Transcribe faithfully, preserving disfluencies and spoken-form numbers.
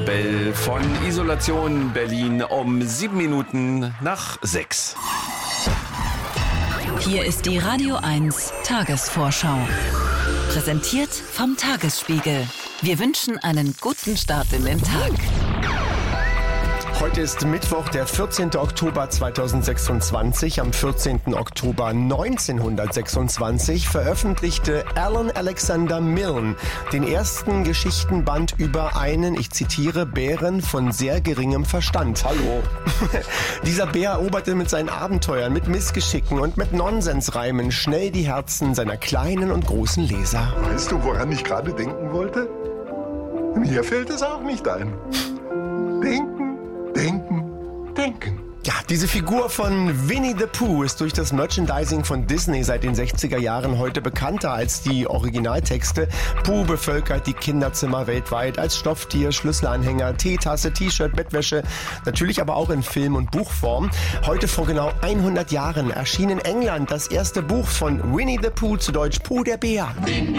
Bell von Isolation Berlin um sieben Minuten nach sechs. Hier ist die Radio eins Tagesvorschau. Präsentiert vom Tagesspiegel. Wir wünschen einen guten Start in den Tag. Heute ist Mittwoch, der vierzehnten Oktober zweitausendsechsundzwanzig. Am vierzehnten Oktober neunzehnhundertsechsundzwanzig veröffentlichte Alan Alexander Milne den ersten Geschichtenband über einen, ich zitiere, Bären von sehr geringem Verstand. Hallo. Dieser Bär eroberte mit seinen Abenteuern, mit Missgeschicken und mit Nonsensreimen schnell die Herzen seiner kleinen und großen Leser. Weißt du, woran ich gerade denken wollte? Mir fällt es auch nicht ein. Denken. Denken, denken. Ja, diese Figur von Winnie the Pooh ist durch das Merchandising von Disney seit den sechziger Jahren heute bekannter als die Originaltexte. Pooh bevölkert die Kinderzimmer weltweit als Stofftier, Schlüsselanhänger, Teetasse, T-Shirt, Bettwäsche, natürlich aber auch in Film- und Buchform. Heute vor genau hundert Jahren erschien in England das erste Buch von Winnie the Pooh, zu Deutsch Pooh der Bär.